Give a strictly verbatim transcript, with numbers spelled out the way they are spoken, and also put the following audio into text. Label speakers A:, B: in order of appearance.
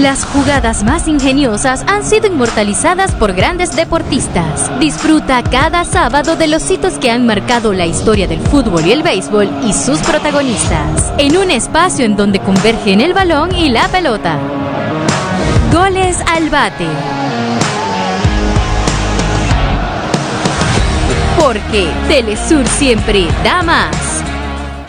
A: Las jugadas más ingeniosas han sido inmortalizadas por grandes deportistas. Disfruta cada sábado de los hitos que han marcado la historia del fútbol y el béisbol y sus protagonistas, en un espacio en donde convergen el balón y la pelota. Goles al bate. Porque Telesur siempre da más.